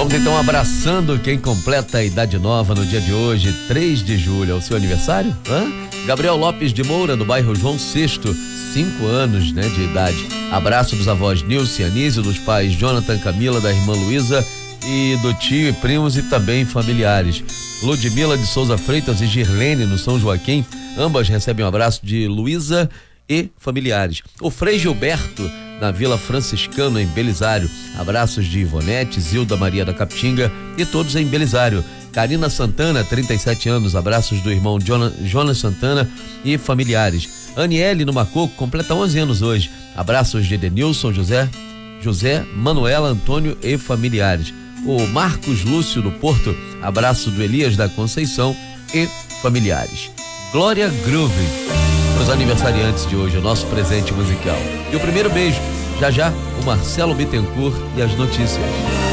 Vamos então abraçando quem completa a idade nova no dia de hoje, 3 de julho, é o seu aniversário? Gabriel Lopes de Moura, no bairro João VI, 5 anos, né, de idade. Abraço dos avós Nilce e Anísio, dos pais Jonathan, Camila, da irmã Luísa e do tio e primos e também familiares. Ludmila de Souza Freitas e Girlene, no São Joaquim, ambas recebem um abraço de Luísa e familiares. O Frei Gilberto, na Vila Franciscana, em Belisário. Abraços de Ivonete, Zilda Maria da Capitinga e todos em Belisário. Karina Santana, 37 anos, abraços do irmão Jonas Santana e familiares. Aniele, no Macoco, completa 11 anos hoje. Abraços de Denilson, José, Manuela, Antônio e familiares. O Marcos Lúcio, do Porto, abraço do Elias da Conceição e familiares. Glória Groove, para os aniversariantes de hoje, o nosso presente musical. E o primeiro beijo, já o Marcelo Bittencourt e as notícias.